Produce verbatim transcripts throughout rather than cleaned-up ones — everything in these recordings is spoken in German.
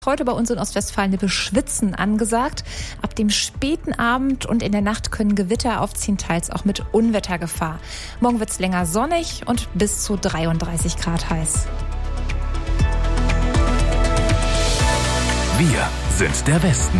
Heute bei uns in Ostwestfalen eine Beschwitzen angesagt. Ab dem späten Abend und in der Nacht können Gewitter aufziehen, teils auch mit Unwettergefahr. Morgen wird es länger sonnig und bis zu dreiunddreißig Grad heiß. Wir sind der Westen.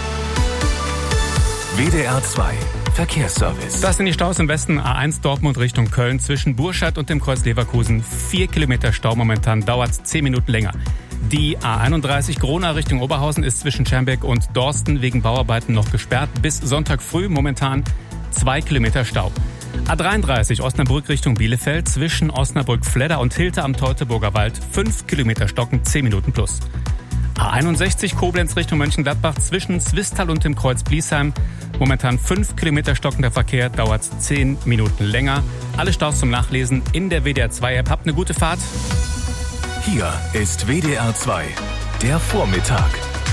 W D R zwei Verkehrsservice. Das sind die Staus im Westen. A eins Dortmund Richtung Köln zwischen Burscheid und dem Kreuz Leverkusen. Vier Kilometer Stau momentan, dauert zehn Minuten länger. Die A einunddreißig Gronau Richtung Oberhausen ist zwischen Schermbeck und Dorsten wegen Bauarbeiten noch gesperrt. Bis Sonntag früh momentan zwei Kilometer Stau. A dreiunddreißig Osnabrück Richtung Bielefeld zwischen Osnabrück-Fledder und Hilter am Teutoburger Wald. fünf Kilometer Stocken, zehn Minuten plus. A einundsechzig Koblenz Richtung Mönchengladbach zwischen Zwistal und dem Kreuz Bliesheim. Momentan fünf Kilometer stockender Verkehr, dauert zehn Minuten länger. Alle Staus zum Nachlesen in der W D R zwei App. Habt eine gute Fahrt. Hier ist W D R zwei, der Vormittag.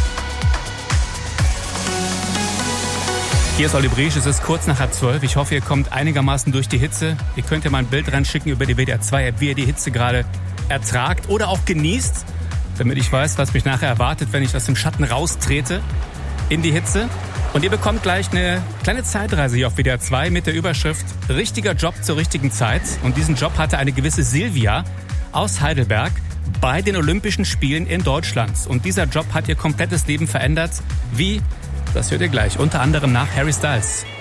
Hier ist Olli Briesch, es ist kurz nach halb zwölf. Ich hoffe, ihr kommt einigermaßen durch die Hitze. Ihr könnt ja mal ein Bild reinschicken über die W D R zwei App, wie ihr die Hitze gerade ertragt oder auch genießt, damit ich weiß, was mich nachher erwartet, wenn ich aus dem Schatten raustrete in die Hitze. Und ihr bekommt gleich eine kleine Zeitreise hier auf W D R zwei mit der Überschrift Richtiger Job zur richtigen Zeit. Und diesen Job hatte eine gewisse Silvia aus Heidelberg bei den Olympischen Spielen in Deutschland. Und dieser Job hat ihr komplettes Leben verändert. Wie? Das hört ihr gleich. Unter anderem nach Harry Styles.